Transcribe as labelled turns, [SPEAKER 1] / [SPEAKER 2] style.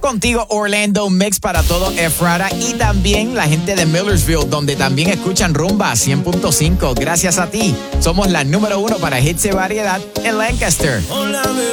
[SPEAKER 1] Contigo Orlando, mix para todo Ephrata y también la gente de Millersville, donde también escuchan Rumba 100.5. Gracias a ti, somos la número 1 para hits de variedad en Lancaster.